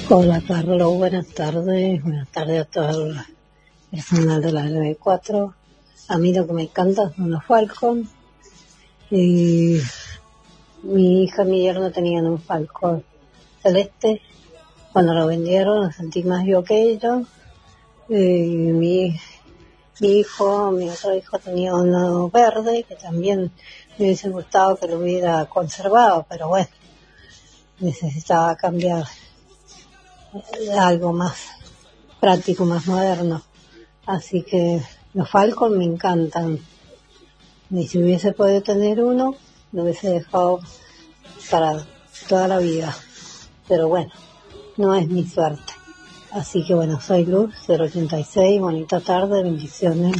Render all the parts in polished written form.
Hola Carlos, buenas tardes a todo el personal de la 94. A mí lo que me encanta son los Falcon, y mi hija y mi yerno tenían un Falcon celeste. Cuando lo vendieron lo sentí más yo que ellos. Mi otro hijo tenía uno verde que también me hubiese gustado que lo hubiera conservado, pero bueno, necesitaba cambiar algo más práctico, más moderno. Así que los Falcon me encantan. Y si hubiese podido tener uno, lo hubiese dejado para toda la vida. Pero bueno, no es mi suerte. Así que bueno, soy Luz, 086, bonita tarde, bendiciones.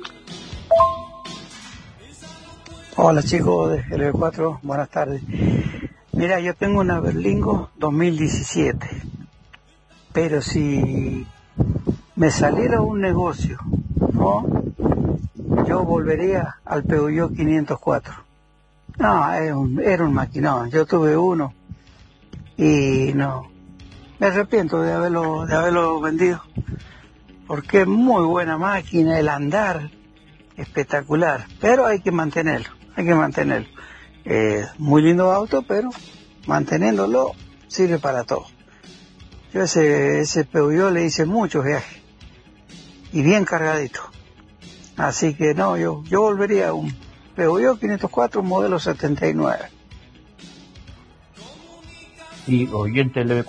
Hola chicos de LB4, buenas tardes. Mira, yo tengo una Berlingo 2017, pero si me saliera un negocio, ¿no? Yo volvería al Peugeot 504. No, era un maquinón. Yo tuve uno y no, me arrepiento de haberlo vendido, porque es muy buena máquina, el andar espectacular, pero hay que mantenerlo. Muy lindo auto, pero manteniéndolo sirve para todo. Yo ese Peugeot le hice muchos viajes y bien cargadito. Así que no, yo volvería a un Peugeot 504 modelo 79. Y oyente